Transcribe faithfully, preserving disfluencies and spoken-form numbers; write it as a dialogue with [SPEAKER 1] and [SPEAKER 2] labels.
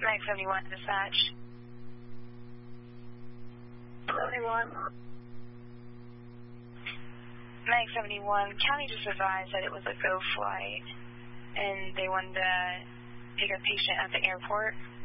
[SPEAKER 1] Mag seventy-one, dispatch.
[SPEAKER 2] seventy-one.
[SPEAKER 1] Mag seventy-one, County just advised that it was a go flight, and they wanted to pick a patient at the airport.